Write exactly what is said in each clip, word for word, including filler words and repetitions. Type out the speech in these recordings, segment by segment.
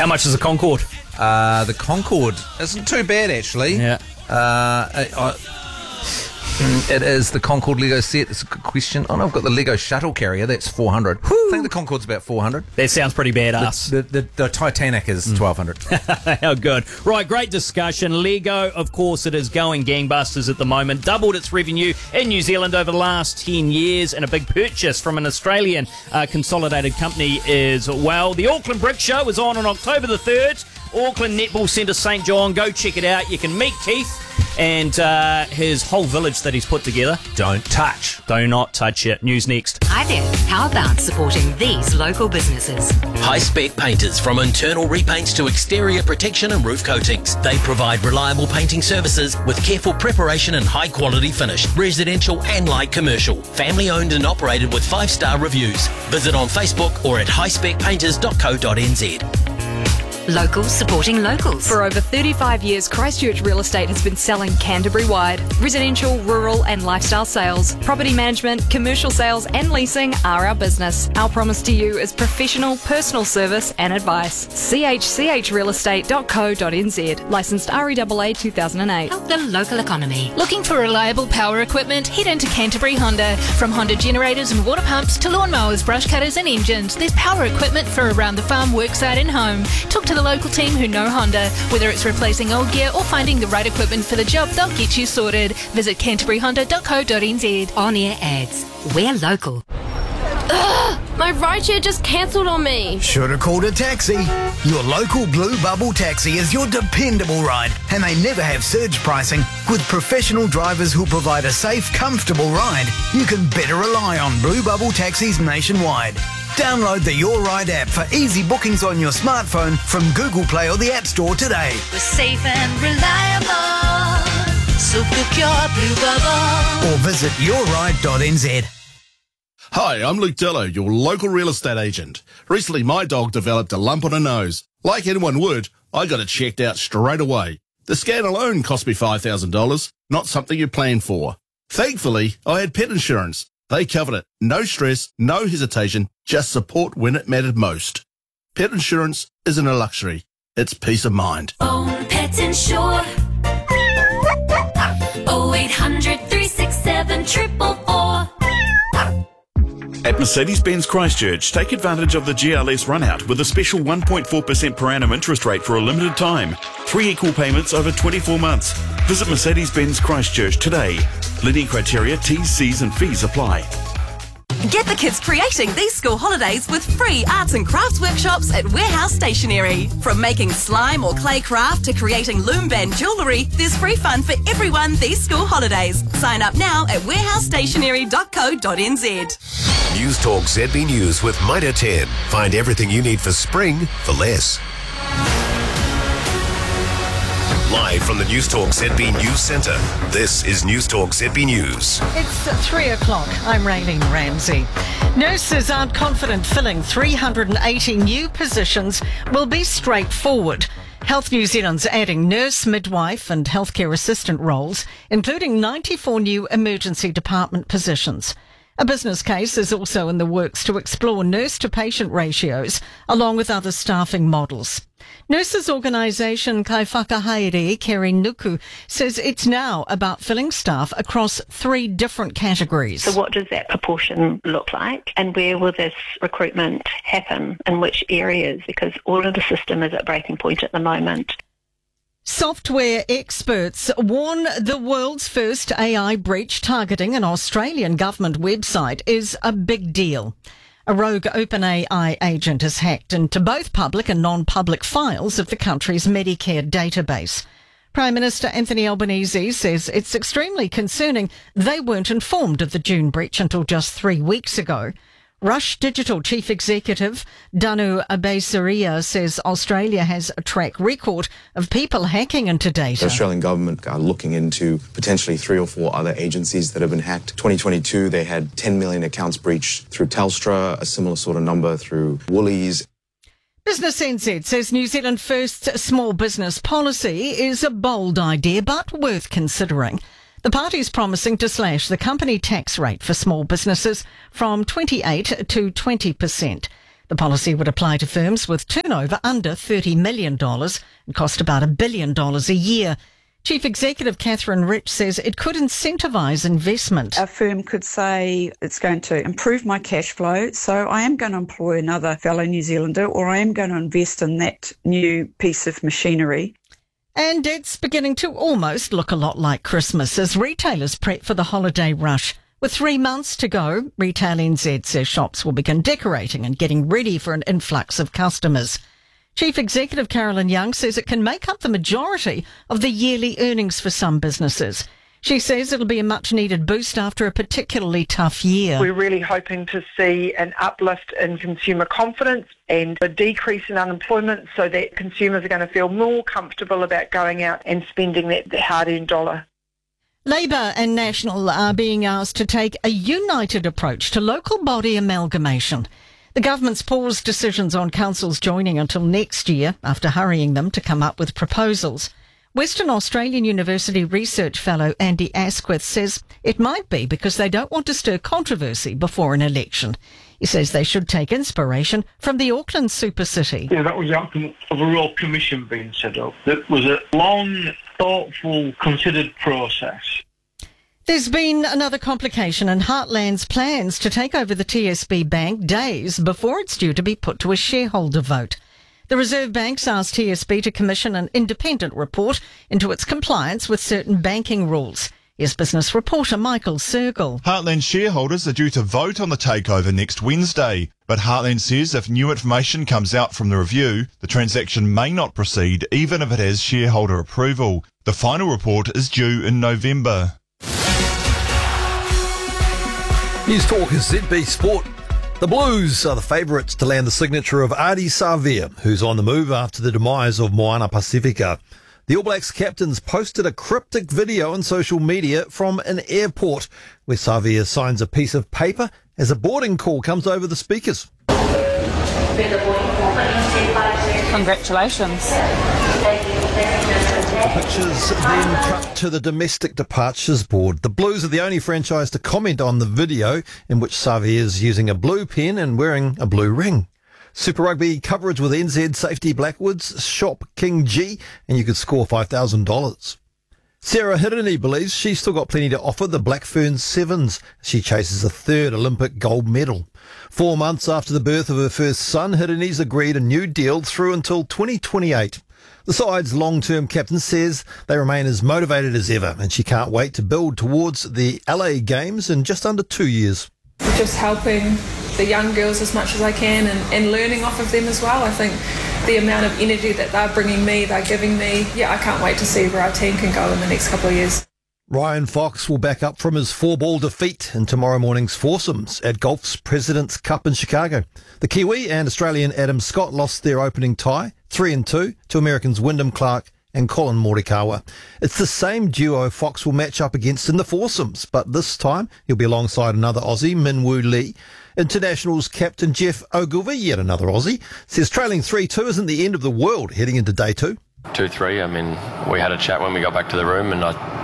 How much is a Concorde? Uh, the Concorde isn't too bad, actually. Yeah. Uh, I, I, it is the Concorde Lego set. It's a good question. Oh, no, I've got the Lego shuttle carrier. That's four hundred. I think the Concorde's about four hundred. That sounds pretty badass. The, the, the, the Titanic is mm. twelve hundred. How good. Right, great discussion. Lego, of course, it is going gangbusters at the moment. Doubled its revenue in New Zealand over the last ten years, and a big purchase from an Australian uh, consolidated company as well. The Auckland Brick Show is on on October the third. Auckland Netball Centre, St John. Go check it out. You can meet Keith and uh, his whole village that he's put together. Don't touch. Do not touch it. News next. Hi there. How about supporting these local businesses? High-spec painters, from internal repaints to exterior protection and roof coatings. They provide reliable painting services with careful preparation and high-quality finish. Residential and light commercial. Family-owned and operated with five-star reviews. Visit on Facebook or at high spec painters dot co dot n z. Locals supporting locals. For over thirty-five years, Christchurch Real Estate has been selling Canterbury-wide. Residential, rural and lifestyle sales, property management, commercial sales and leasing are our business. Our promise to you is professional, personal service and advice. c h c h real estate dot co dot n z. Licensed R E A A two thousand eight. Help the local economy. Looking for reliable power equipment? Head into Canterbury Honda. From Honda generators and water pumps to lawnmowers, brush cutters and engines, there's power equipment for around the farm, worksite and home. Talk to the local team who know Honda. Whether it's replacing old gear or finding the right equipment for the job, they'll get you sorted. Visit canterbury honda dot co dot n z. On-air ads. We're local. Ugh, my rideshare just cancelled on me. Should have called a taxi. Your local Blue Bubble taxi is your dependable ride, and they never have surge pricing. With professional drivers who provide a safe, comfortable ride, you can better rely on Blue Bubble taxis nationwide. Download the Your Ride app for easy bookings on your smartphone from Google Play or the App Store today. We're safe and reliable, so book your Blue Bubble. Or visit your ride dot n z. Hi, I'm Luke Dello, your local real estate agent. Recently, my dog developed a lump on her nose. Like anyone would, I got it checked out straight away. The scan alone cost me five thousand dollars, not something you plan for. Thankfully, I had pet insurance. They covered it. No stress, no hesitation, just support when it mattered most. Pet insurance isn't a luxury. It's peace of mind. Own Pet Insure. oh eight hundred, three six seven, four four four. At Mercedes-Benz Christchurch, take advantage of the G L S runout with a special one point four percent per annum interest rate for a limited time. Three equal payments over twenty-four months. Visit Mercedes-Benz Christchurch today. Lending criteria, T's, C's and fees apply. Get the kids creating these school holidays with free arts and crafts workshops at Warehouse Stationery. From making slime or clay craft to creating loom band jewellery, there's free fun for everyone these school holidays. Sign up now at warehouse stationery dot co dot n z. News Talk Z B News with Mitre ten. Find everything you need for spring for less. Live from the News Talk Z B News Centre, this is News Talk Z B News. It's three o'clock. I'm Raylene Ramsey. Nurses aren't confident filling three hundred eighty new positions will be straightforward. Health New Zealand's adding nurse, midwife and healthcare assistant roles, including ninety-four new emergency department positions. A business case is also in the works to explore nurse-to-patient ratios, along with other staffing models. Nurses organisation Kai Whakahaere, Kerry Nuku, says it's now about filling staff across three different categories. So what does that proportion look like, and where will this recruitment happen, in which areas? Because all of the system is at breaking point at the moment. Software experts warn the world's first A I breach targeting an Australian government website is a big deal. A rogue OpenAI agent has hacked into both public and non-public files of the country's Medicare database. Prime Minister Anthony Albanese says it's extremely concerning they weren't informed of the June breach until just three weeks ago. Rush Digital Chief Executive Danu Abesaria says Australia has a track record of people hacking into data. The Australian government are looking into potentially three or four other agencies that have been hacked. twenty twenty-two, they had ten million accounts breached through Telstra, a similar sort of number through Woolies. Business N Z says New Zealand First's small business policy is a bold idea, but worth considering. The party's promising to slash the company tax rate for small businesses from twenty-eight to twenty percent. The policy would apply to firms with turnover under thirty million dollars and cost about a billion dollars a year. Chief Executive Catherine Rich says it could incentivise investment. A firm could say it's going to improve my cash flow, so I am going to employ another fellow New Zealander, or I am going to invest in that new piece of machinery. And it's beginning to almost look a lot like Christmas as retailers prep for the holiday rush. With three months to go, Retail N Z says shops will begin decorating and getting ready for an influx of customers. Chief Executive Carolyn Young says it can make up the majority of the yearly earnings for some businesses. She says it'll be a much-needed boost after a particularly tough year. We're really hoping to see an uplift in consumer confidence and a decrease in unemployment so that consumers are going to feel more comfortable about going out and spending that, that hard-earned dollar. Labor and National are being asked to take a united approach to local body amalgamation. The government's paused decisions on councils joining until next year after hurrying them to come up with proposals. Western Australian University research fellow Andy Asquith says it might be because they don't want to stir controversy before an election. He says they should take inspiration from the Auckland super city. Yeah, that was the outcome of a Royal Commission being set up. That was a long, thoughtful, considered process. There's been another complication in Heartland's plans to take over the T S B Bank days before it's due to be put to a shareholder vote. The Reserve Bank's asked T S B to commission an independent report into its compliance with certain banking rules. Here's business reporter Michael Sergel. Heartland shareholders are due to vote on the takeover next Wednesday, but Heartland says if new information comes out from the review, the transaction may not proceed even if it has shareholder approval. The final report is due in November. News Talk is Z B Sport. The Blues are the favourites to land the signature of Ardie Savea, who's on the move after the demise of Moana Pacifica. The All Blacks captains posted a cryptic video on social media from an airport where Savea signs a piece of paper as a boarding call comes over the speakers. Congratulations. The pictures then cut to the domestic departures board. The Blues are the only franchise to comment on the video in which Savea is using a blue pen and wearing a blue ring. Super Rugby coverage with N Z Safety Blackwoods. Shop King G and you could score five thousand dollars. Sarah Hirini believes she's still got plenty to offer the Black Ferns Sevens. She chases a third Olympic gold medal. Four months after the birth of her first son, Hirini's agreed a new deal through until twenty twenty-eight. The side's long-term captain says they remain as motivated as ever and she can't wait to build towards the L A Games in just under two years. Just helping the young girls as much as I can and, and learning off of them as well. I think the amount of energy that they're bringing me, they're giving me, yeah, I can't wait to see where our team can go in the next couple of years. Ryan Fox will back up from his four-ball defeat in tomorrow morning's foursomes at golf's President's Cup in Chicago. The Kiwi and Australian Adam Scott lost their opening tie, three and two, to Americans Wyndham Clark and Colin Morikawa. It's the same duo Fox will match up against in the foursomes, but this time he'll be alongside another Aussie, Min Woo Lee. Internationals captain Jeff Ogilvy, yet another Aussie, says trailing three two isn't the end of the world heading into day two. two three, I mean, we had a chat when we got back to the room and I,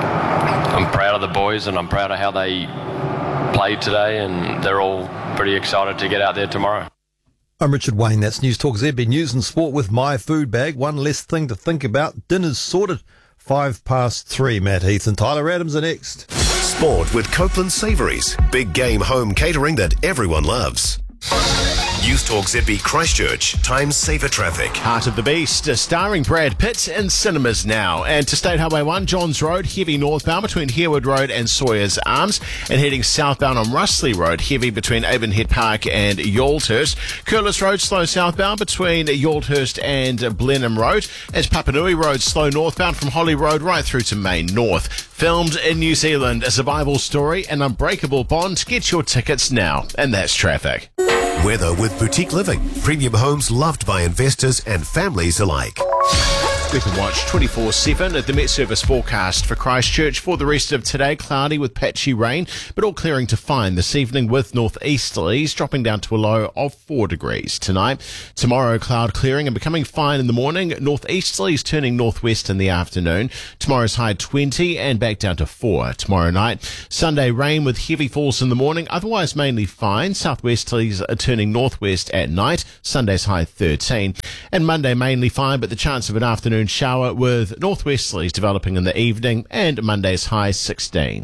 I'm proud of the boys and I'm proud of how they played today and they're all pretty excited to get out there tomorrow. I'm Richard Wayne, that's News Talk Z B News and Sport with My Food Bag. One less thing to think about. Dinner's sorted. Five past three. Matt Heath and Tyler Adams are next. Sport with Copeland Savouries. Big game home catering that everyone loves. News Talk Z B Christchurch. Times saver traffic. Heart of the Beast, uh, starring Brad Pitt in cinemas now. And to State Highway one, Johns Road, heavy northbound between Harewood Road and Sawyer's Arms. And heading southbound on Russley Road, heavy between Avonhead Park and Yaldhurst. Curlis Road, slow southbound between Yaldhurst and Blenheim Road. As Papanui Road, slow northbound from Holly Road right through to Main North. Filmed in New Zealand, a survival story, an unbreakable bond. Get your tickets now. And that's traffic. Weather with Boutique Living. Premium homes loved by investors and families alike. Weather Watch twenty-four seven at the Met Service forecast for Christchurch for the rest of today. Cloudy with patchy rain, but all clearing to fine this evening with northeasterlies dropping down to a low of four degrees tonight. Tomorrow, cloud clearing and becoming fine in the morning. Northeasterlies turning northwest in the afternoon. Tomorrow's high twenty and back down to four tomorrow night. Sunday, rain with heavy falls in the morning, otherwise mainly fine. Southwesterlies are turning northwest at night. Sunday's high thirteen. And Monday, mainly fine, but the chance of an afternoon shower with northwesterlies developing in the evening, and Monday's high sixteen.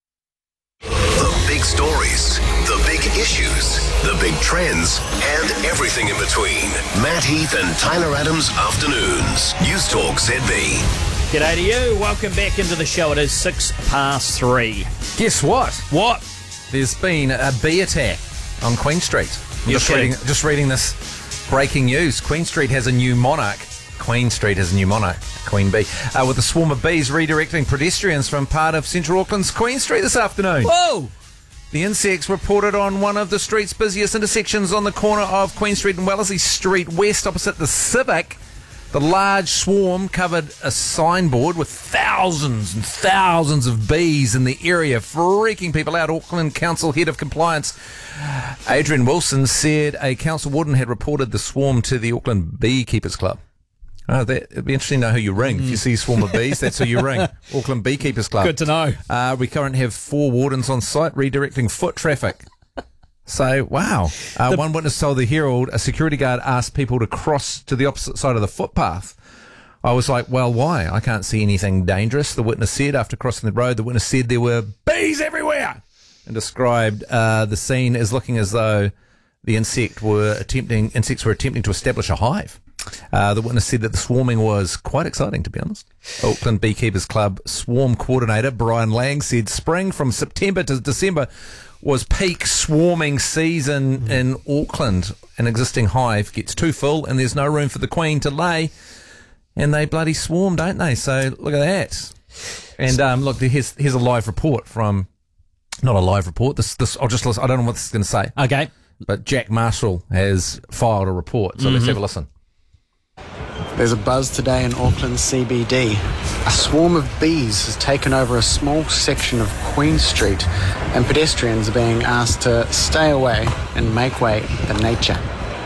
The big stories, the big issues, the big trends, and everything in between. Matt Heath and Tyler Adams Afternoons. News Talk Z B. G'day to you. Welcome back into the show. It is six past three. Guess what? What? There's been a bee attack on Queen Street. I'm You're just reading, just reading this breaking news. Queen Street has a new monarch. Queen Street has a new monarch, Queen Bee, uh, with a swarm of bees redirecting pedestrians from part of Central Auckland's Queen Street this afternoon. Whoa! The insects reported on one of the street's busiest intersections on the corner of Queen Street and Wellesley Street West opposite the Civic. The large swarm covered a signboard with thousands and thousands of bees in the area, freaking people out. Auckland Council Head of Compliance, Adrian Wilson, said a council warden had reported the swarm to the Auckland Beekeepers Club. Oh, that, it'd be interesting to know who you ring. Mm. If you see a swarm of bees, that's who you ring. Auckland Beekeepers Club. Good to know. Uh, we currently have four wardens on site redirecting foot traffic. So, wow. Uh, The- one witness told the Herald a security guard asked people to cross to the opposite side of the footpath. I was like, well, why? I can't see anything dangerous, the witness said. After crossing the road, the witness said there were bees everywhere and described uh, the scene as looking as though the insect were attempting, insects were attempting to establish a hive. Uh, the witness said that the swarming was quite exciting, to be honest. Auckland Beekeepers Club swarm coordinator Brian Lang said spring from September to December was peak swarming season mm. in Auckland. An existing hive gets too full and there's no room for the queen to lay, and they bloody swarm, don't they? So look at that. And um, look, here's here's a live report from, not a live report. This this I'll just listen. I don't know what this is going to say. Okay, but Jack Marshall has filed a report, so mm-hmm. let's have a listen. There's a buzz today in Auckland C B D. A swarm of bees has taken over a small section of Queen Street, and pedestrians are being asked to stay away and make way for nature.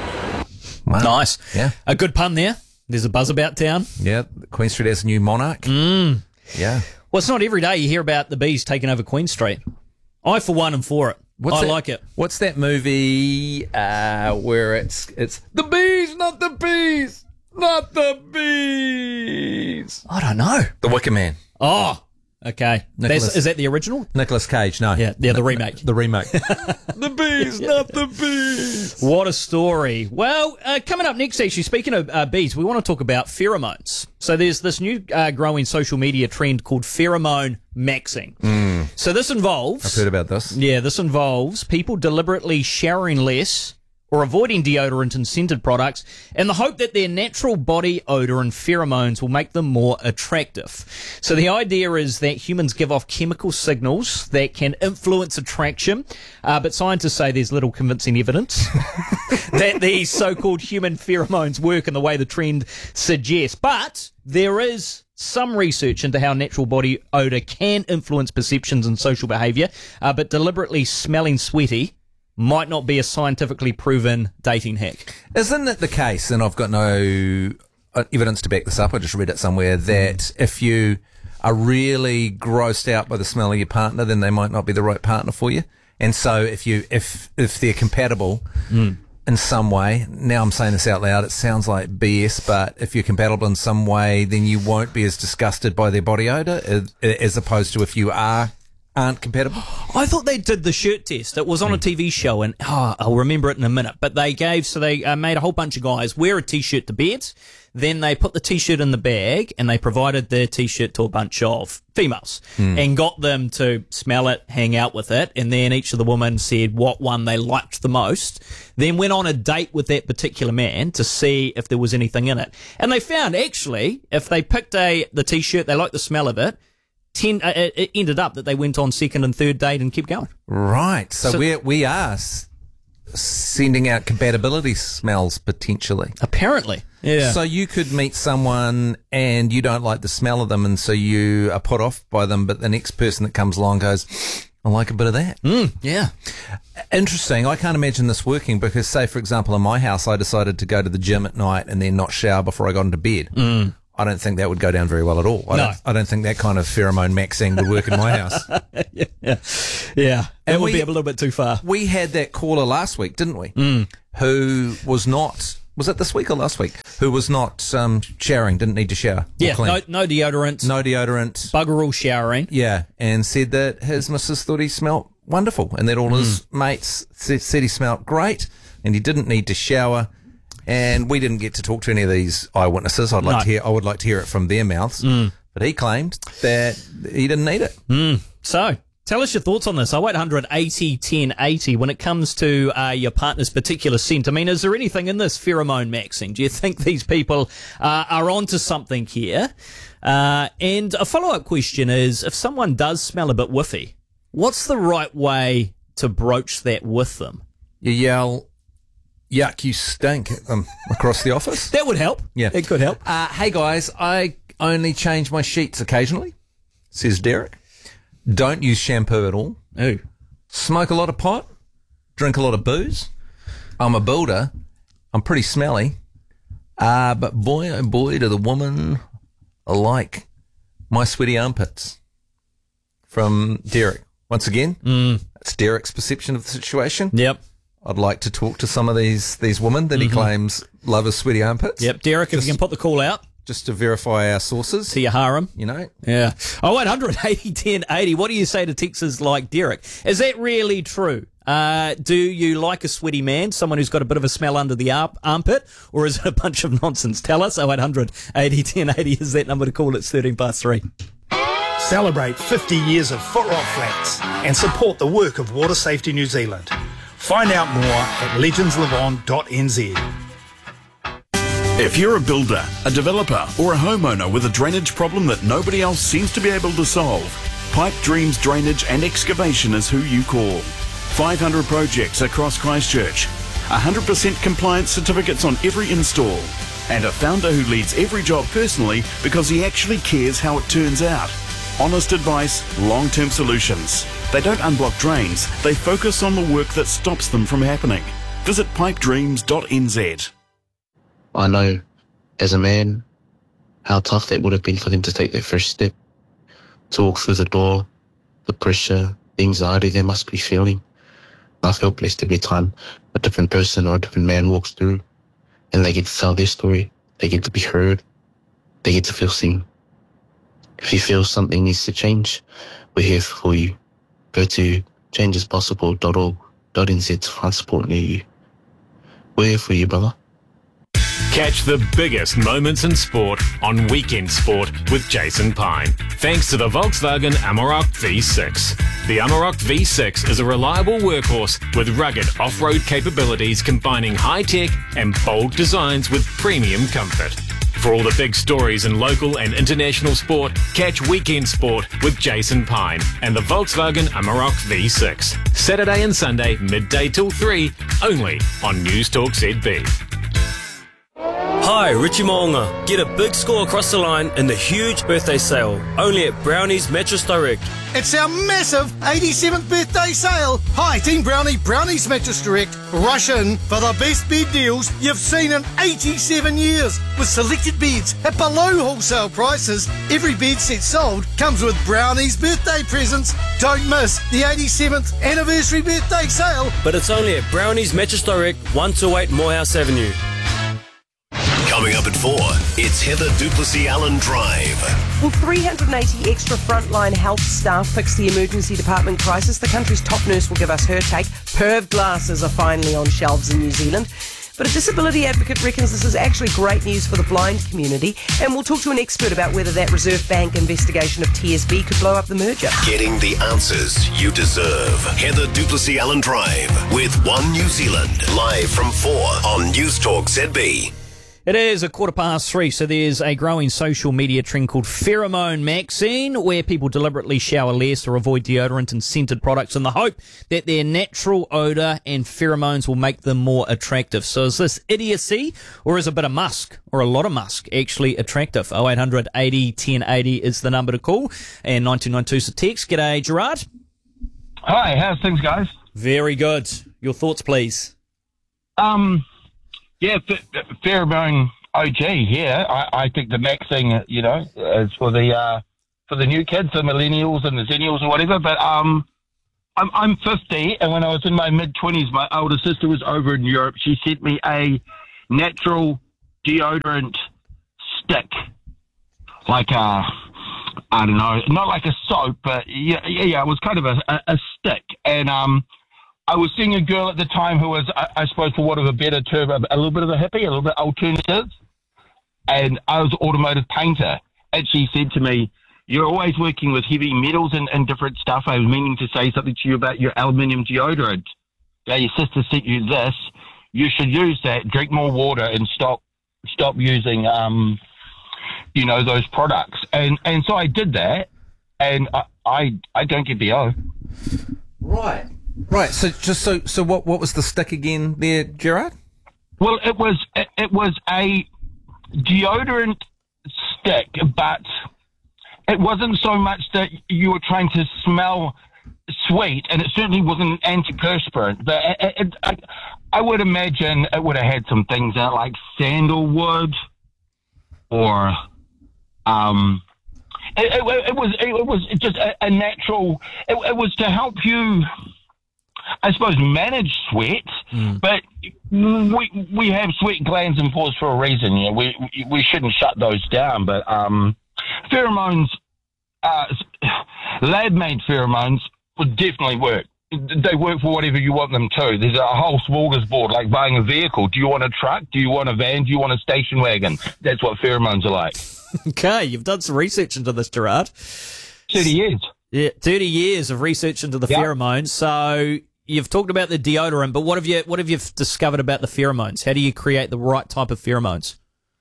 Wow. Nice. Yeah. A good pun there. There's a buzz about town. Yeah, Queen Street has a new monarch. Mm. Yeah. Well, it's not every day you hear about the bees taking over Queen Street. I, for one, am for it. What's I that, like it. What's that movie uh, where it's it's the bees, not the bees? Not the bees. I don't know. The Wicker Man. Oh, okay. Nicholas, That's, is that the original? Nicolas Cage, no. Yeah, yeah, the remake. The remake. The bees, not the bees. What a story. Well, uh, coming up next, actually, speaking of uh, bees, we want to talk about pheromones. So there's this new uh, growing social media trend called pheromone maxing. Mm. So this involves... I've heard about this. Yeah, this involves people deliberately showering less or avoiding deodorant and scented products in the hope that their natural body odor and pheromones will make them more attractive. So the idea is that humans give off chemical signals that can influence attraction, uh, but scientists say there's little convincing evidence that these so-called human pheromones work in the way the trend suggests. But there is some research into how natural body odor can influence perceptions and social behaviour, uh, but deliberately smelling sweaty might not be a scientifically proven dating hack. Isn't it the case, and I've got no evidence to back this up, I just read it somewhere, that mm. if you are really grossed out by the smell of your partner, then they might not be the right partner for you. And so if you if if they're compatible mm. in some way, now I'm saying this out loud, it sounds like B S, but if you're compatible in some way, then you won't be as disgusted by their body odour as, as opposed to if you are aren't compatible. I thought they did the shirt test. It was on a T V show, and oh, I'll remember it in a minute. But they gave, so they uh, made a whole bunch of guys wear a T-shirt to bed. Then they put the T-shirt in the bag, and they provided their T-shirt to a bunch of females mm. and got them to smell it, hang out with it. And then each of the women said what one they liked the most. Then went on a date with that particular man to see if there was anything in it. And they found, actually, if they picked a the T-shirt, they liked the smell of it, Ten, uh, it ended up that they went on second and third date and kept going. Right. So, So- we we are s- sending out compatibility smells potentially. Apparently. Yeah. So you could meet someone and you don't like the smell of them, and so you are put off by them, but the next person that comes along goes, I like a bit of that. Mm, yeah. Interesting. I can't imagine this working because, say, for example, in my house, I decided to go to the gym at night and then not shower before I got into bed. Mm. I don't think that would go down very well at all. I, No. don't, I don't think that kind of pheromone maxing would work in my house. yeah. Yeah. yeah. That And would we- be a little bit too far. We had that caller last week, didn't we? Mm. Who was not, was it this week or last week? Who was not um, showering, didn't need to shower. or Yeah, clean. no, no deodorant. No deodorant. Bugger all showering. Yeah, and said that his missus thought he smelt wonderful and that all his mates said, said he smelt great and he didn't need to shower. And we didn't get to talk to any of these eyewitnesses. I'd like No. to hear. I would like to hear it from their mouths. Mm. But he claimed that he didn't need it. Mm. So, tell us your thoughts on this. oh eight hundred eighty ten eighty. When it comes to uh, your partner's particular scent, I mean, is there anything in this pheromone maxing? Do you think these people uh, are onto something here? Uh, and a follow-up question is, if someone does smell a bit whiffy, what's the right way to broach that with them? You yell, yuck, you stink at them across the office. That would help. Yeah. It could help. Uh, hey, guys, I only change my sheets occasionally, says Derek. Don't use shampoo at all. Ooh. Smoke a lot of pot. Drink a lot of booze. I'm a builder. I'm pretty smelly. Uh, but boy, oh boy, do the woman like my sweaty armpits. From Derek. Once again, mm. that's Derek's perception of the situation. Yep. I'd like to talk to some of these these women that Mhm. he claims love his sweaty armpits. Yep, Derek, if Just- you can put the call out. Just to verify our sources. To your harem. You know? Yeah. Oh, eight hundred eighty ten eighty. What do you say to Texas like Derek? Is that really true? Uh, do you like a sweaty man, someone who's got a bit of a smell under the arp- armpit, or is it a bunch of nonsense? Tell us. oh eight hundred eighty ten eighty is that number to call. It's thirteen past three. Celebrate fifty years of Footrock Flats and support the work of Water Safety New Zealand. Find out more at legends live on dot n z. If you're a builder, a developer, or a homeowner with a drainage problem that nobody else seems to be able to solve, Pipe Dreams Drainage and Excavation is who you call. five hundred projects across Christchurch, one hundred percent compliance certificates on every install, and a founder who leads every job personally because he actually cares how it turns out. Honest advice, long-term solutions. They don't unblock drains, they focus on the work that stops them from happening. Visit pipe dreams dot n z. I know, as a man, how tough that would have been for them to take that first step, to walk through the door, the pressure, the anxiety they must be feeling. I feel blessed every time a different person or a different man walks through and they get to tell their story, they get to be heard, they get to feel seen. If you feel something needs to change, we're here for you. Go to changes possible dot org dot n z to find support near you. We're here for you, brother. Catch the biggest moments in sport on Weekend Sport with Jason Pine. Thanks to the Volkswagen Amarok V six. The Amarok V six is a reliable workhorse with rugged off-road capabilities combining high-tech and bold designs with premium comfort. For all the big stories in local and international sport, catch Weekend Sport with Jason Pine and the Volkswagen Amarok V six. Saturday and Sunday, midday till three, only on News Talk Z B. Hi, Richie Moonga. Get a big score across the line in the huge birthday sale, only at Brownie's Mattress Direct. It's our massive eighty-seventh birthday sale. Hi, Team Brownie, Brownie's Mattress Direct. Rush in for the best bed deals you've seen in eighty-seven years. With selected beds at below wholesale prices, every bed set sold comes with Brownie's birthday presents. Don't miss the eighty-seventh anniversary birthday sale. But it's only at Brownie's Mattress Direct, one two eight Morehouse Avenue. Coming up at four, it's Heather Duplessis Allen Drive. Will three hundred eighty extra frontline health staff fix the emergency department crisis? The country's top nurse will give us her take. Perv glasses are finally on shelves in New Zealand. But a disability advocate reckons this is actually great news for the blind community. And we'll talk to an expert about whether that Reserve Bank investigation of T S B could blow up the merger. Getting the answers you deserve. Heather Duplessis Allen Drive with One New Zealand. Live from four on News Talk Z B. It is a quarter past three, so there's a growing social media trend called pheromone maxine, where people deliberately shower less or avoid deodorant and scented products in the hope that their natural odour and pheromones will make them more attractive. So is this idiocy, or is a bit of musk, or a lot of musk, actually attractive? oh eight hundred eighty ten eighty is the number to call, and nine two nine two is the text. G'day, Gerard. Hi, how's things, guys? Very good. Your thoughts, please. Um... Yeah, pheromone O G. Yeah, I, I think the max thing, you know, is for the uh, for the new kids, the millennials and the zennials or whatever. But um, I'm I'm fifty, and when I was in my mid twenties, my older sister was over in Europe. She sent me a natural deodorant stick, like a I don't know, not like a soap, but yeah, yeah, yeah it was kind of a, a, a stick, and um. I was seeing a girl at the time who was, I, I suppose, for want of a better term, a, a little bit of a hippie, a little bit alternative. And I was an automotive painter. And she said to me, "You're always working with heavy metals and, and different stuff. I was meaning to say something to you about your aluminium deodorant. Yeah, your sister sent you this. You should use that. Drink more water and stop stop using, um, you know, those products." And and so I did that, and I I, I don't get the O. Right. Right, so just so so what what was the stick again there, Gerard? Well, it was it, it was a deodorant stick, but it wasn't so much that you were trying to smell sweet, and it certainly wasn't an antiperspirant. But it, it, it, I, I would imagine it would have had some things in it, like sandalwood, or um, it, it, it was it was just a, a natural. It, it was to help you, I suppose, manage sweat, mm. but we we have sweat glands and pores for a reason. You know, we we shouldn't shut those down. But um, pheromones, uh, lab-made pheromones, would definitely work. They work for whatever you want them to. There's a whole smorgasbord, like buying a vehicle. Do you want a truck? Do you want a van? Do you want a station wagon? That's what pheromones are like. Okay, you've done some research into this, Gerard. Thirty years. Yeah, thirty years of research into the yep. pheromones. So you've talked about the deodorant, but what have you what have you discovered about the pheromones? How do you create the right type of pheromones?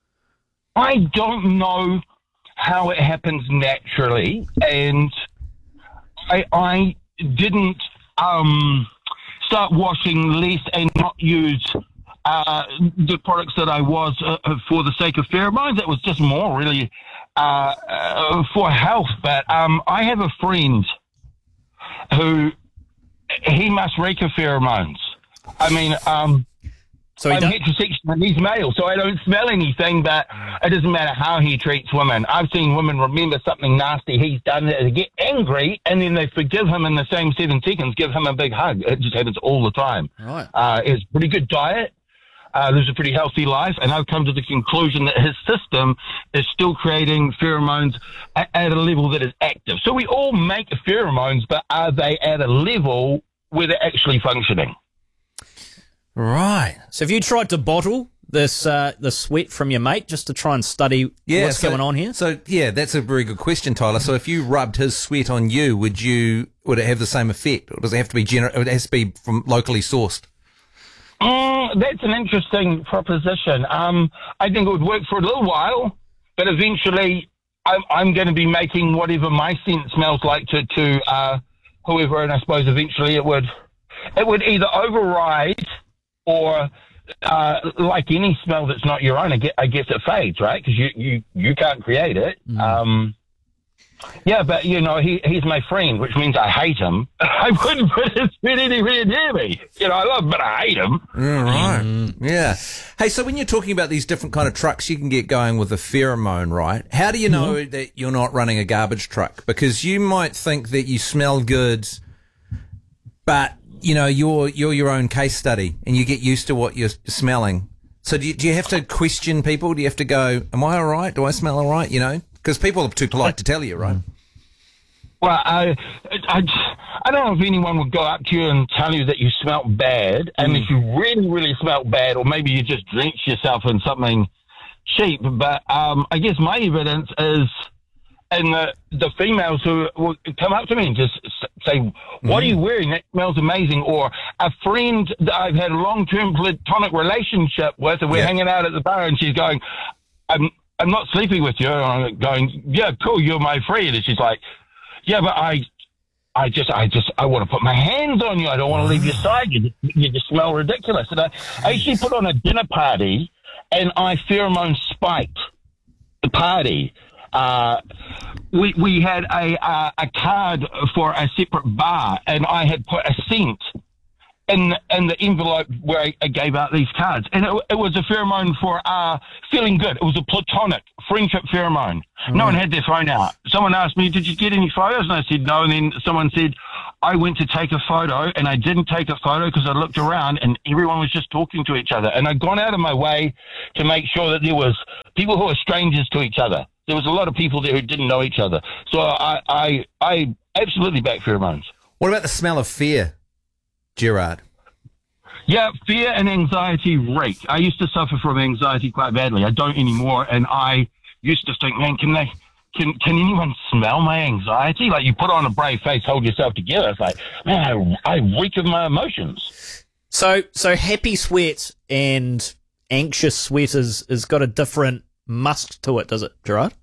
I don't know how it happens naturally, and I I didn't um, start washing less and not use uh, the products that I was uh, for the sake of pheromones. It was just more really uh, uh, for health. But um, I have a friend who he must reek of pheromones. I mean, um, so I'm heterosexual and he's male, so I don't smell anything, but it doesn't matter how he treats women. I've seen women remember something nasty he's done, they get angry, and then they forgive him in the same seven seconds, give him a big hug. It just happens all the time. Right. Uh, it's pretty good diet. Uh, lives a pretty healthy life, and I've come to the conclusion that his system is still creating pheromones at, at a level that is active. So we all make pheromones, but are they at a level where they're actually functioning? Right. So have you tried to bottle this uh, the sweat from your mate just to try and study yeah, what's so, going on here? So yeah, that's a very good question, Tyler. So if you rubbed his sweat on you, would you would it have the same effect, or does it have to be gener- it has to be from locally sourced? Mm, that's an interesting proposition. Um, I think it would work for a little while, but eventually I'm, I'm going to be making whatever my scent smells like to, to uh, whoever, and I suppose eventually it would it would either override or, uh, like any smell that's not your own, I guess, I guess it fades, right? Because you, you, you can't create it. Mm. Um, yeah, but, you know, he he's my friend, which means I hate him. I wouldn't put his sweat anywhere near me. You know, I love him, but I hate him. Yeah, right. Mm. Yeah. Hey, so when you're talking about these different kind of trucks you can get going with a pheromone, right? How do you know mm-hmm. that you're not running a garbage truck? Because you might think that you smell good, but you know, you're you're your own case study, and you get used to what you're smelling. So do you, do you have to question people? Do you have to go, am I all right? Do I smell all right? You know, because people are too polite to tell you, right? Well, I, I, I don't know if anyone would go up to you and tell you that you smell bad, and mm. if you really, really smell bad, or maybe you just drenched yourself in something cheap. But um, I guess my evidence is and the the females who will come up to me and just say, "What are you wearing? That smells amazing." Or a friend that I've had a long term platonic relationship with, and we're Yeah. hanging out at the bar, and she's going, "I'm I'm not sleeping with you." And I'm going, "Yeah, cool, you're my friend." And she's like, "Yeah, but I." I just, I just, I want to put my hands on you. I don't want to leave your side. You, you just smell ridiculous. And I, I actually put on a dinner party, and I pheromone spiked the party. Uh, we we had a uh, a card for a separate bar, and I had put a scent in in the envelope where I, I gave out these cards, and it, it was a pheromone for uh, feeling good. It was a platonic friendship pheromone. Mm. No one had their phone out. Someone asked me, "Did you get any photos?" And I said no. And then someone said, "I went to take a photo, and I didn't take a photo because I looked around, and everyone was just talking to each other." And I'd gone out of my way to make sure that there was people who were strangers to each other. There was a lot of people there who didn't know each other. So I I, I absolutely back pheromones. What about the smell of fear, Gerard? Yeah, fear and anxiety reek. I used to suffer from anxiety quite badly. I don't anymore, and I used to think, man, can they, can can anyone smell my anxiety? Like, you put on a brave face, hold yourself together. It's like, man, I, I reek of my emotions. So, so happy sweat and anxious sweat is, is got a different musk to it, does it, Gerard?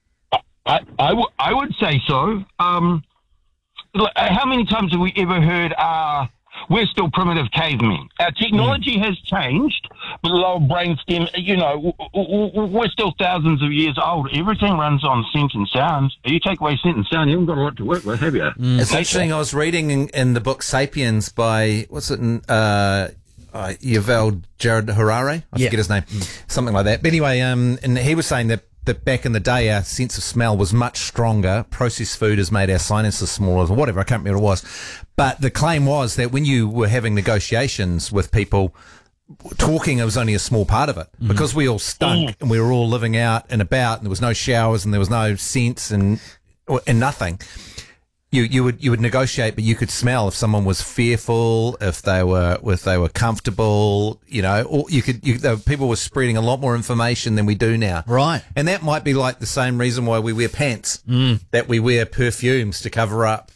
I, I, w- I would say so. Um, like, how many times have we ever heard, uh, we're still primitive cavemen? Our technology mm. has changed, but the lower brainstem, you know, w- w- we're still thousands of years old. Everything runs on scent and sound. You take away scent and sound, you haven't got a lot to work with, have you? Mm. It's interesting. I was reading in, in the book Sapiens by, what's it, uh, uh, Yuval Jared Harari? I Yeah. forget his name. Something like that. But anyway, um, and he was saying that that back in the day, our sense of smell was much stronger. Processed food has made our sinuses smaller, or whatever. I can't remember what it was. But the claim was that when you were having negotiations with people, talking was only a small part of it. Mm. Because we all stunk, mm. and we were all living out and about, and there was no showers, and there was no scents, and and nothing. You you would you would negotiate, but you could smell if someone was fearful, if they were if they were comfortable, you know. Or you could you, the, people were spreading a lot more information than we do now, right? And that might be like the same reason why we wear pants, mm. that we wear perfumes to cover up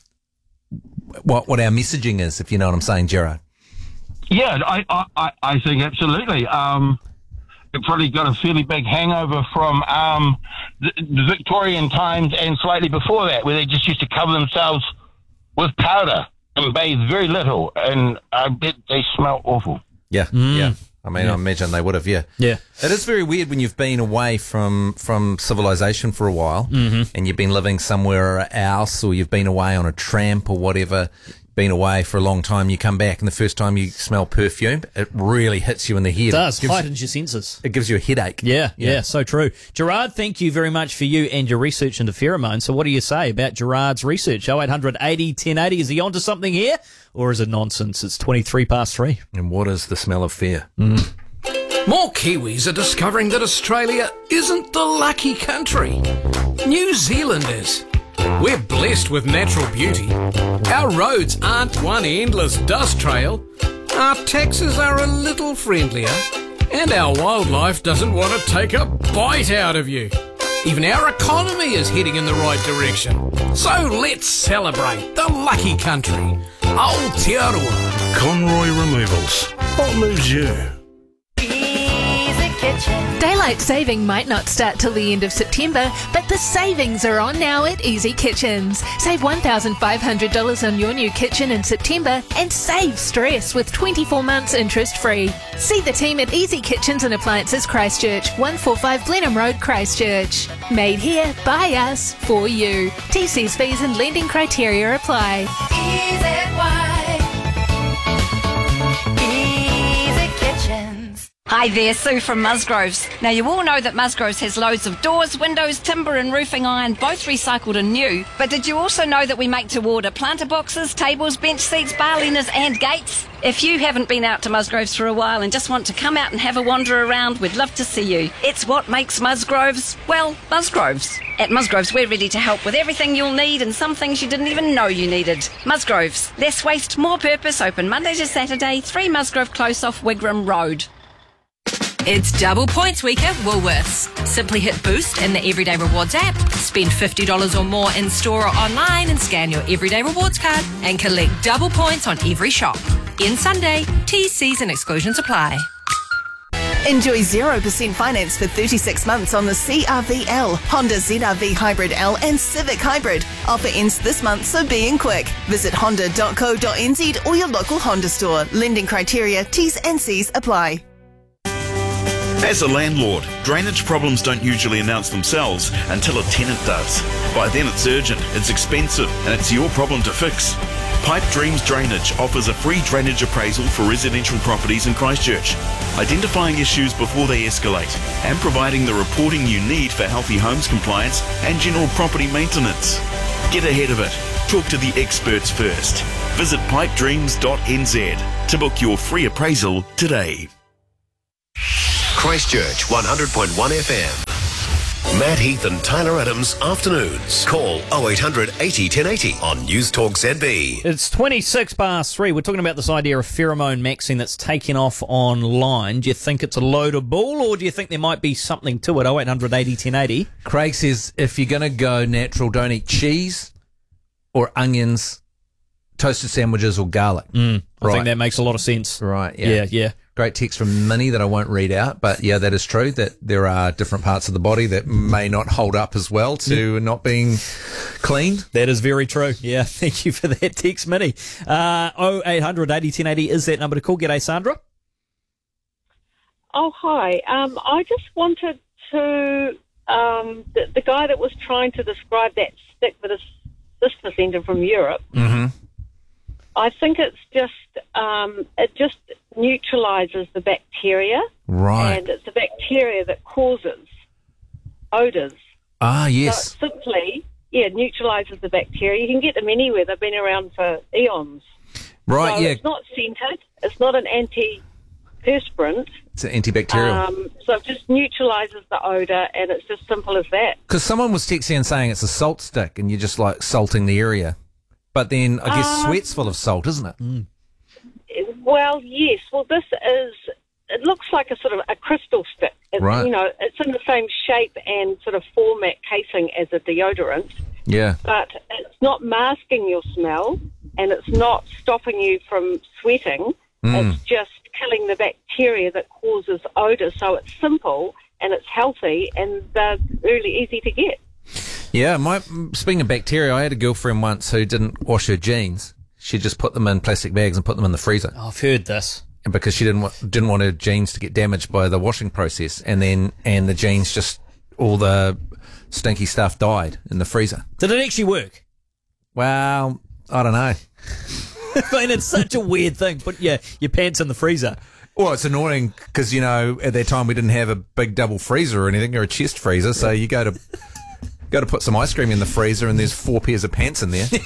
what what our messaging is, if you know what I'm saying, Gerard. Yeah, I I, I think absolutely. Um, They've probably got a fairly big hangover from um, the, the Victorian times and slightly before that, where they just used to cover themselves with powder and bathe very little, and I bet they smell awful. Yeah, Mm. yeah. I mean, Yeah. I imagine they would have, yeah. Yeah. It is very weird when you've been away from, from civilization for a while, Mhm. and you've been living somewhere else, or you've been away on a tramp or whatever, been away for a long time, you come back, and the first time you smell perfume, it really hits you in the head. It does, gives heightens your senses. It gives you a headache. Yeah, yeah, Yeah. so true. Gerard, thank you very much for you and your research into pheromones. So what do you say about Gerard's research? oh eight hundred eighty ten eighty, is he onto something here? Or is it nonsense? It's twenty-three past three. And what is the smell of fear? Mm. More Kiwis are discovering that Australia isn't the lucky country. New Zealand is. We're blessed with natural beauty. Our roads aren't one endless dust trail. Our taxes are a little friendlier. And our wildlife doesn't want to take a bite out of you. Even our economy is heading in the right direction. So let's celebrate the lucky country. Aotearoa. Conroy Removals. What moves you? Daylight saving might not start till the end of September, but the savings are on now at Easy Kitchens. Save one thousand five hundred dollars on your new kitchen in September and save stress with twenty-four months interest free. See the team at Easy Kitchens and Appliances Christchurch, one forty-five Blenheim Road, Christchurch. Made here, by us, for you. T Cs, fees and lending criteria apply. Easy Kitchens. Hi there, Sue from Musgroves. Now you all know that Musgroves has loads of doors, windows, timber and roofing iron, both recycled and new. But did you also know that we make to order planter boxes, tables, bench seats, bar leaners and gates? If you haven't been out to Musgroves for a while and just want to come out and have a wander around, we'd love to see you. It's what makes Musgroves, well, Musgroves. At Musgroves, we're ready to help with everything you'll need and some things you didn't even know you needed. Musgroves, less waste, more purpose, open Monday to Saturday, three Musgrove Close off Wigram Road. It's double points week at Woolworths. Simply hit Boost in the Everyday Rewards app, spend fifty dollars or more in store or online and scan your Everyday Rewards card and collect double points on every shop. End Sunday. T's, C's and exclusions apply. Enjoy zero percent finance for thirty-six months on the C R V L, Honda Z R V Hybrid L and Civic Hybrid. Offer ends this month, so being quick. Visit honda dot co dot n z or your local Honda store. Lending criteria, T's and C's apply. As a landlord, drainage problems don't usually announce themselves until a tenant does. By then it's urgent, it's expensive, and it's your problem to fix. Pipe Dreams Drainage offers a free drainage appraisal for residential properties in Christchurch, identifying issues before they escalate and providing the reporting you need for healthy homes compliance and general property maintenance. Get ahead of it. Talk to the experts first. Visit pipe dreams dot n z to book your free appraisal today. Christchurch one hundred point one F M. Matt Heath and Tyler Adams afternoons. Call oh eight hundred eighty ten eighty on News Talk Z B. It's twenty-six past three. We're talking about this idea of pheromone maxing that's taken off online. Do you think it's a load of bull, or do you think there might be something to it? oh eight hundred eighty ten eighty. Craig says if you're going to go natural, don't eat cheese or onions, toasted sandwiches or garlic. Mm, I Right. think that makes a lot of sense. Right, yeah. Yeah, yeah. Great text from Minnie that I won't read out, but yeah, that is true that there are different parts of the body that may not hold up as well to not being cleaned. That is very true. Yeah, thank you for that text, Minnie. Uh, oh eight hundred eighty ten eighty is that number to call. G'day, Sandra. Oh, hi. Um, I just wanted to, um, the, the guy that was trying to describe that stick that is this placenta from Europe, Mm-hmm. I think it's just, um, it just neutralises the bacteria. Right. And it's the bacteria that causes odours. Ah, yes. So it simply, yeah, neutralises the bacteria. You can get them anywhere. They've been around for eons. Right, so yeah. It's not scented. It's not an antiperspirant. It's an antibacterial. Um, so it just neutralises the odour, and it's just simple as that. Because someone was texting and saying it's a salt stick and you're just like salting the area. But then I guess Uh, sweat's full of salt, isn't it? Mm. Well, yes. Well, this is, it looks like a sort of a crystal stick. It's, Right. You know, it's in the same shape and sort of format casing as a deodorant, Yeah. but it's not masking your smell, and it's not stopping you from sweating. Mm. It's just killing the bacteria that causes odour. So it's simple, and it's healthy, and they're really easy to get. Yeah, my speaking of bacteria, I had a girlfriend once who didn't wash her jeans. She just put them in plastic bags and put them in the freezer. Oh, I've heard this. And because she didn't want, didn't want her jeans to get damaged by the washing process, and then and the jeans just all the stinky stuff died in the freezer. Did it actually work? Well, I don't know. I mean, it's such a weird thing. Put your your pants in the freezer. Well, it's annoying because, you know, at that time we didn't have a big double freezer or anything, or a chest freezer, so you go to go to put some ice cream in the freezer and there's four pairs of pants in there.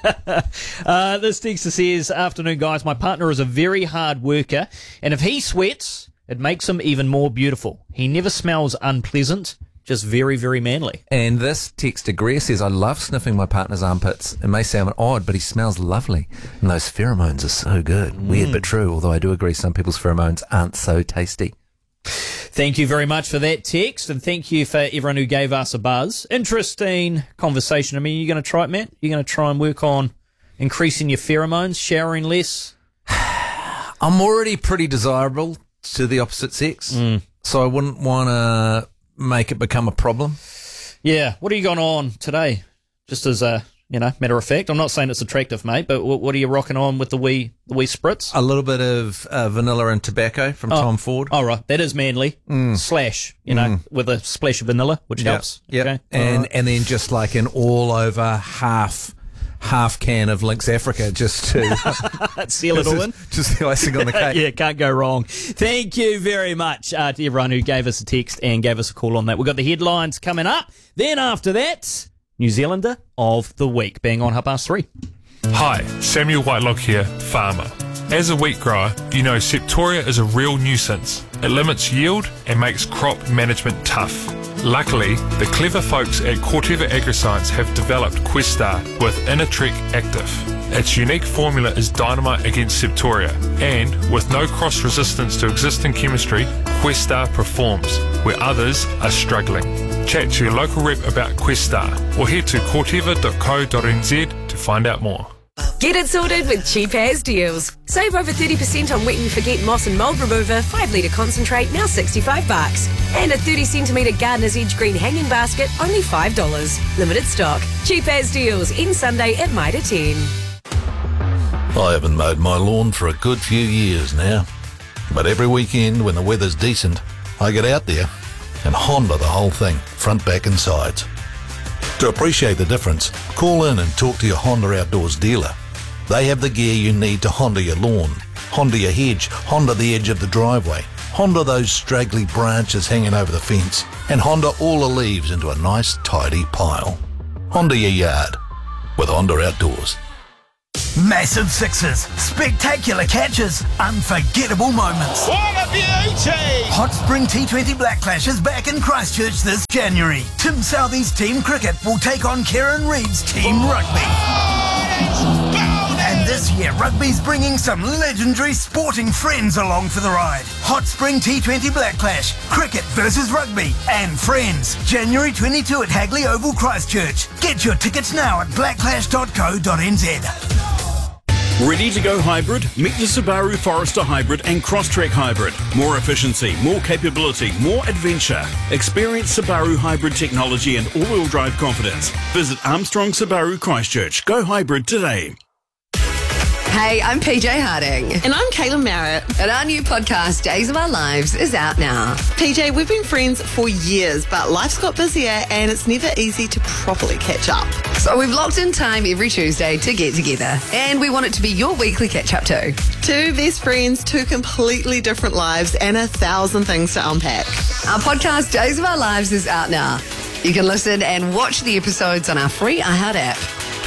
uh, this texter says, afternoon, guys. My partner is a very hard worker, and if he sweats, it makes him even more beautiful. He never smells unpleasant, just very, very manly. And this texter, Greer, says, I love sniffing my partner's armpits. It may sound odd, but he smells lovely. And those pheromones are so good. Mm. Weird but true, although I do agree some people's pheromones aren't so tasty. Thank you very much for that text, and thank you for everyone who gave us a buzz. Interesting conversation. I mean, you're going to try it, Matt? You're going to try and work on increasing your pheromones, showering less? I'm already pretty desirable to the opposite sex, Mm. so I wouldn't want to make it become a problem. Yeah. What are you going on today? Just as a, you know, matter of fact. I'm not saying it's attractive, mate, but what, what are you rocking on with the wee, the wee spritz? A little bit of uh, vanilla and tobacco from Oh. Tom Ford. All right. That is manly. Mm. Slash, you know, Mm. with a splash of vanilla, which Yep, helps. Yep. Okay. And All right. and then just like an all over half half can of Lynx Africa just to seal it all in. Just the icing on the cake. Yeah, can't go wrong. Thank you very much uh, to everyone who gave us a text and gave us a call on that. We've got the headlines coming up. Then after that, New Zealander of the Week, being on half past three. Hi, Samuel Whitelock here, farmer. As a wheat grower, you know Septoria is a real nuisance. It limits yield and makes crop management tough. Luckily, the clever folks at Corteva Agriscience have developed Questar with Inatrek Active. Its unique formula is dynamite against Septoria, and with no cross-resistance to existing chemistry, Questar performs where others are struggling. Chat to your local rep about Questar or head to corteva dot co dot n z to find out more. Get it sorted with Cheap As Deals. Save over thirty percent on Wet and Forget Moss and Mould Remover, five litre concentrate, now sixty-five bucks. And a thirty centimetre Gardener's Edge green hanging basket, only five dollars. Limited stock. Cheap As Deals, in Sunday at Mitre ten. I haven't mowed my lawn for a good few years now. But every weekend when the weather's decent, I get out there and Honda the whole thing, front, back and sides. To appreciate the difference, call in and talk to your Honda Outdoors dealer. They have the gear you need to Honda your lawn, Honda your hedge, Honda the edge of the driveway, Honda those straggly branches hanging over the fence, and Honda all the leaves into a nice tidy pile. Honda your yard with Honda Outdoors. Massive sixes, spectacular catches, unforgettable moments. What a beauty! Hot Spring T twenty Blackclash is back in Christchurch this January. Tim Southee's Team Cricket will take on Kieran Reid's Team Rugby. And this year, rugby's bringing some legendary sporting friends along for the ride. Hot Spring T twenty Blackclash, cricket versus rugby, and friends. January twenty-second at Hagley Oval, Christchurch. Get your tickets now at blackclash dot co dot n z. Ready to go hybrid? Meet the Subaru Forester Hybrid and Crosstrek Hybrid. More efficiency, more capability, more adventure. Experience Subaru hybrid technology and all-wheel drive confidence. Visit Armstrong Subaru Christchurch. Go hybrid today. Hey, I'm P J Harding. And I'm Kayla Merritt. And our new podcast, Days of Our Lives, is out now. P J, we've been friends for years, but life's got busier and it's never easy to properly catch up. So we've locked in time every Tuesday to get together. And we want it to be your weekly catch-up too. Two best friends, two completely different lives, and a thousand things to unpack. Our podcast, Days of Our Lives, is out now. You can listen and watch the episodes on our free iHeart app.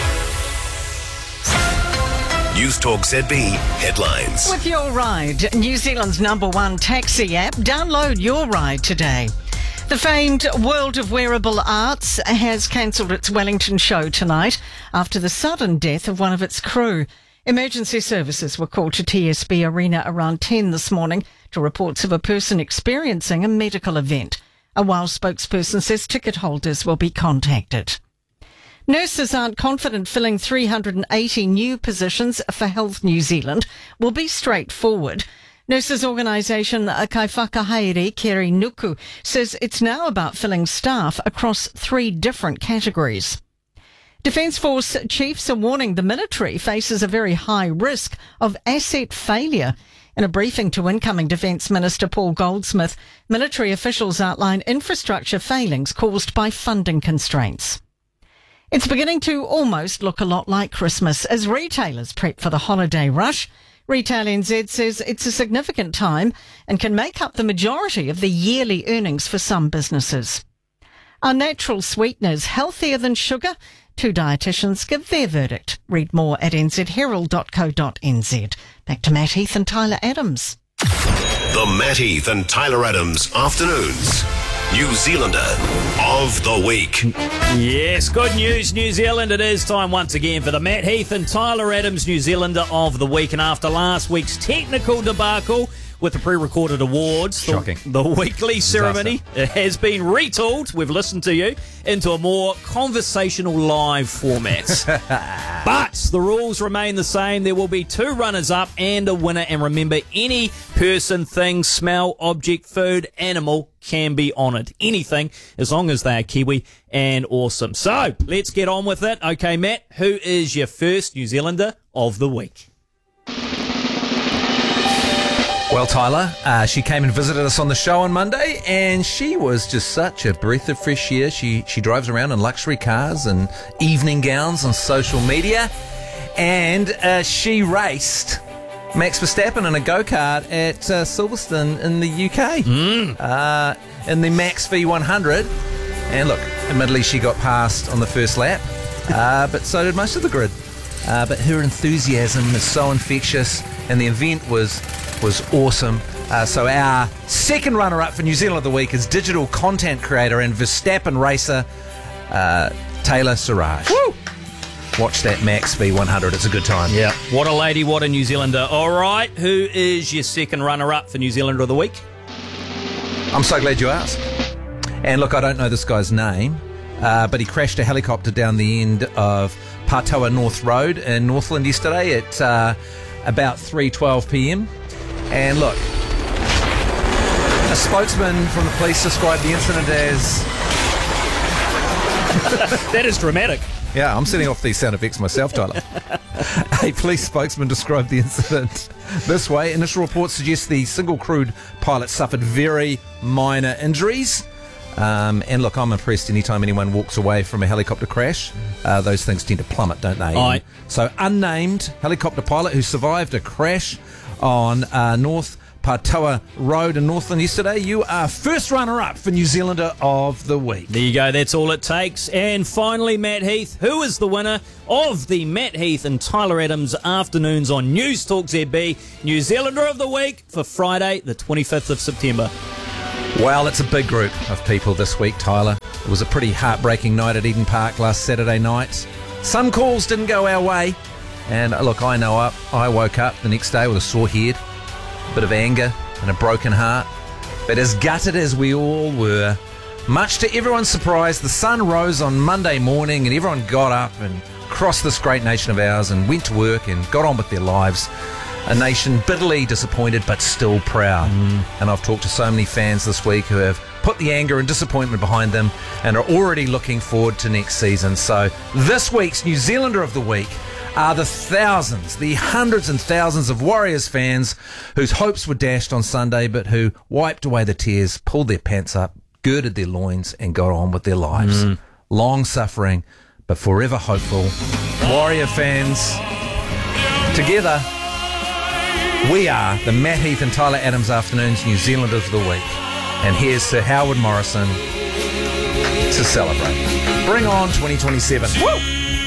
News Talk Z B headlines. With Your Ride, New Zealand's number one taxi app, download Your Ride today. The famed World of Wearable Arts has cancelled its Wellington show tonight after the sudden death of one of its crew. Emergency services were called to T S B Arena around ten this morning to reports of a person experiencing a medical event. A WOW spokesperson says ticket holders will be contacted. Nurses aren't confident filling three hundred eighty new positions for Health New Zealand will be straightforward. Nurses organisation Kaiwhakahaere Keri Nuku says it's now about filling staff across three different categories. Defence Force chiefs are warning the military faces a very high risk of asset failure. In a briefing to incoming Defence Minister Paul Goldsmith, military officials outline infrastructure failings caused by funding constraints. It's beginning to almost look a lot like Christmas as retailers prep for the holiday rush. Retail N Z says it's a significant time and can make up the majority of the yearly earnings for some businesses. Are natural sweeteners healthier than sugar? Two dietitians give their verdict. Read more at n z herald dot co dot n z. Back to Matt Heath and Tyler Adams. The Matt Heath and Tyler Adams Afternoons. New Zealander of the Week. Yes, good news, New Zealand. It is time once again for the Matt Heath and Tyler Adams New Zealander of the Week. And after last week's technical debacle with the pre-recorded awards, Shocking. The, the weekly ceremony has been retooled, we've listened to you, into a more conversational live format. But the rules remain the same. There will be two runners-up and a winner. And remember, any person, thing, smell, object, food, animal can be honoured. Anything, as long as they are Kiwi and awesome. So, let's get on with it. Okay, Matt, who is your first New Zealander of the week? Well, Tyler, uh, she came and visited us on the show on Monday, and she was just such a breath of fresh air. She she drives around in luxury cars and evening gowns on social media, and uh, she raced Max Verstappen in a go-kart at uh, Silverstone in the U K, mm. uh, in the Max V one hundred. And look, admittedly, she got past on the first lap, uh, but so did most of the grid. Uh, but her enthusiasm is so infectious, and the event was was awesome. Uh, so our second runner-up for New Zealand of the Week is digital content creator and Verstappen racer, uh, Taylor Siraj. Woo! watch that Max V one hundred. It's a good time. Yeah. What a lady, what a New Zealander. All right, who is your second runner-up for New Zealander of the Week? I'm so glad you asked. And look, I don't know this guy's name, uh, but he crashed a helicopter down the end of Patoa North Road in Northland yesterday at uh, about three twelve p.m. And look, a spokesman from the police described the incident as... That is dramatic. Yeah, I'm setting off these sound effects myself, Tyler. A police spokesman described the incident this way. Initial reports suggest the single-crewed pilot suffered very minor injuries. Um, and look, I'm impressed anytime anyone walks away from a helicopter crash. Uh, those things tend to plummet, don't they? Aye. So, unnamed helicopter pilot who survived a crash on uh, North Patoa Road in Northland yesterday. You are first runner-up for New Zealander of the Week. There you go. That's all it takes. And finally, Matt Heath. Who is the winner of the Matt Heath and Tyler Adams afternoons on News Talk Z B? New Zealander of the Week for Friday, the twenty-fifth of September. Well, it's a big group of people this week, Tyler. It was a pretty heartbreaking night at Eden Park last Saturday night. Some calls didn't go our way. And look, I know up. I woke up the next day with a sore head, a bit of anger and a broken heart. But as gutted as we all were, much to everyone's surprise, the sun rose on Monday morning and everyone got up and crossed this great nation of ours and went to work and got on with their lives. A nation bitterly disappointed but still proud. Mm. And I've talked to so many fans this week who have put the anger and disappointment behind them and are already looking forward to next season. So this week's New Zealander of the Week are the thousands, the hundreds and thousands of Warriors fans whose hopes were dashed on Sunday but who wiped away the tears, pulled their pants up, girded their loins and got on with their lives. Mm. Long suffering but forever hopeful. Warrior fans, together we are the Matt Heath and Tyler Adams Afternoons New Zealanders of the Week. And here's Sir Howard Morrison to celebrate. Bring on twenty twenty-seven. Woo!